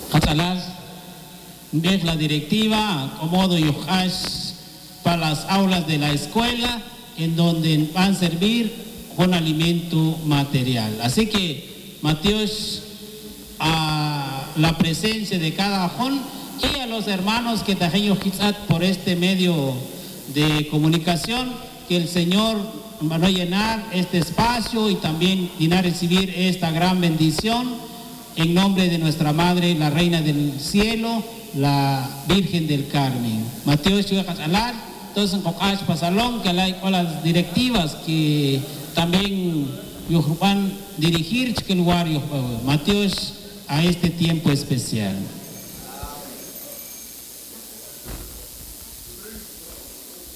Catalán, es la directiva, acomodo y hojas para las aulas de la escuela, en donde van a servir con alimento material. Así que, Mateos, a la presencia de cada jón y a los hermanos que trajeron por este medio de comunicación, que el Señor va a llenar este espacio y también llenar recibir esta gran bendición en nombre de nuestra Madre, la Reina del Cielo, la Virgen del Carmen. Mateos, entonces en Pasalón, que hay las directivas que también van a dirigir Mateos a este tiempo especial.